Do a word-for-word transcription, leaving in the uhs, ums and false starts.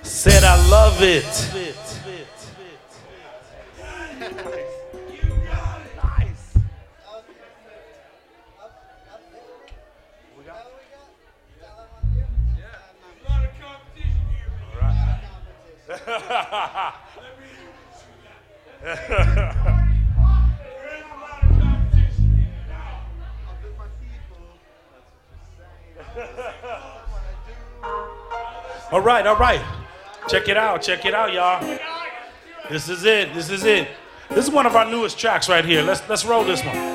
Said I love it. All right, all right. Check it out, check it out, y'all. This is it, this is it. This is one of our newest tracks right here. Let's let's roll this one.